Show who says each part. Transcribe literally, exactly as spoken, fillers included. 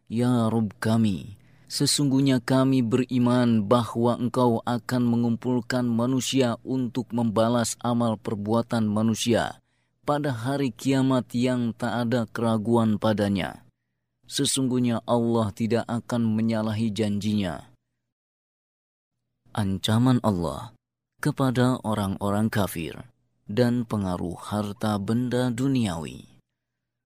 Speaker 1: Ya Rabb kami, sesungguhnya kami beriman bahwa Engkau akan mengumpulkan manusia untuk membalas amal perbuatan manusia pada hari kiamat yang tak ada keraguan padanya. Sesungguhnya Allah tidak akan menyalahi janjinya. Ancaman Allah kepada orang-orang kafir dan pengaruh harta benda duniawi.